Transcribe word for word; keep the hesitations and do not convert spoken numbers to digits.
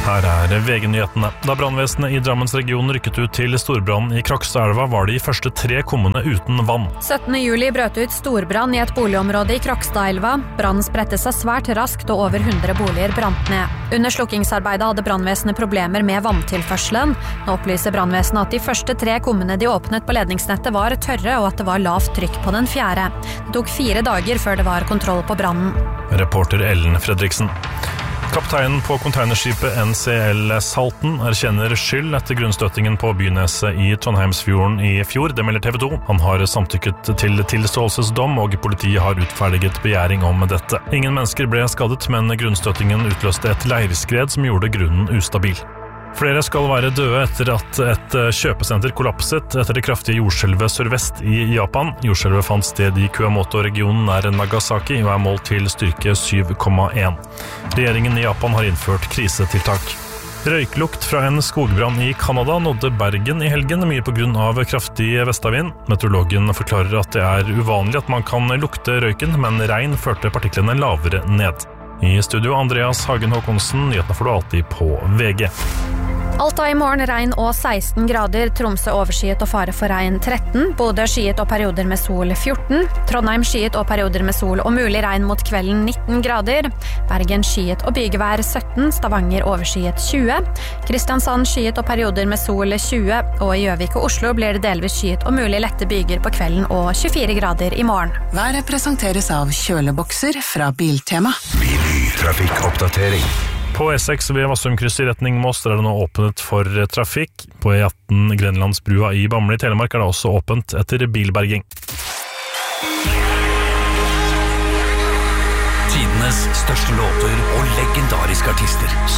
Her er V G-nyhetene. Da brannvesenet i Drammensregionen rykket ut til storbrann i Krokstadelva, var de første tre kommunene uten vann. syttende juli brøt ut storbrann i et boligområde i Krokstadelva. Brannen spredte seg svært raskt, og over hundre boliger brant ned. Under slukkingsarbeidet hadde brannvesenet problemer med vanntilførselen. Nå opplyser brannvesenet at de første tre kommunene de åpnet på ledningsnettet var tørre, og at det var lavt trykk på den fjerde. Det tok fire dager før det var kontroll på brannen. Reporter Ellen Fredriksen. Kapteinen på containerskipet N C L Salten erkjenner skyld etter grunnstøtingen på Byneset i Trondheimsfjorden i fjor. Det melder T V to. Han har samtykket til tilståelsesdom, og politiet har utferdiget begjæring om dette. Ingen mennesker ble skadet, men grunnstøtingen utløste et leirskred som gjorde grunnen ustabil. Flere skal være døde etter at et kjøpesenter kollapset etter det kraftige jordskjelvet sørvest i Japan. Jordskjelvet fant sted i Kumamoto-regionen nær Nagasaki og er målt til styrke syv komma en. Regjeringen i Japan har innført krisetiltak. Røyklukt fra en skogbrann i Canada nådde Bergen i helgen, mye på grunn av kraftig vestavind. Meteorologen forklarer at det er uvanlig at man kan lukte røyken, men regn førte partiklene lavere ned. I studio Andreas Hagen Håkonsen, nyhetene får du alltid på V G. Alta i morgen regn og seksten grader, Tromsø overskyet og fare for regn tretten, Bodø skyet og perioder med sol fjorten, Trondheim skyet og perioder med sol og mulig regn mot kvelden nitten grader, Bergen skyet og bygevær sytten, Stavanger overskyet tjue, Kristiansand skyet og perioder med sol tjue, og i Gjøvik og Oslo blir det delvis skyet og mulig lette byger på kvelden og tjuefire grader i morgen. Været presenteres av kjølebokser fra Biltema. Trafikkoppdatering. På E seks ved Vassumkryss i retning Moss er det nå åpnet for trafikk. På E atten Grenlandsbrua i Bamble i Telemark er det også åpent etter bilberging. Tidenes største låter og legendariske artister.